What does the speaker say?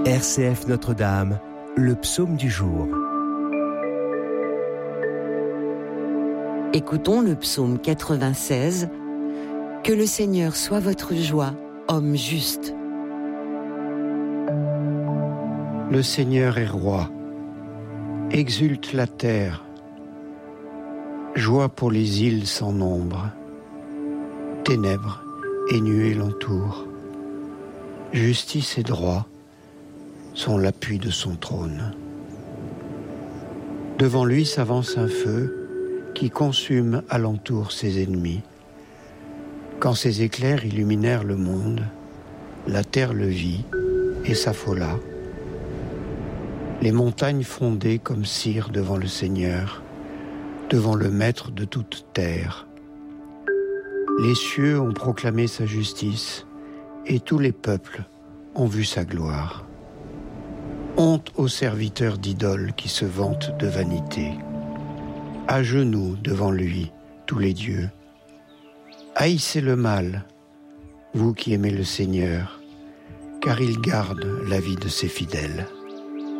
RCF Notre-Dame, le psaume du jour. Écoutons le psaume 96. Que le Seigneur soit votre joie, homme juste. Le Seigneur est roi, exulte la terre, joie pour les îles sans nombre, ténèbres et nuées l'entourent, justice et droit sont l'appui de son trône. Devant lui s'avance un feu qui consume alentour ses ennemis. Quand ses éclairs illuminèrent le monde, la terre le vit et s'affola. Les montagnes fondaient comme cire devant le Seigneur, devant le Maître de toute terre. Les cieux ont proclamé sa justice, et tous les peuples ont vu sa gloire. Honte aux serviteurs d'idoles qui se vantent de vanité. À genoux devant lui, tous les dieux. Haïssez le mal, vous qui aimez le Seigneur, car il garde la vie de ses fidèles.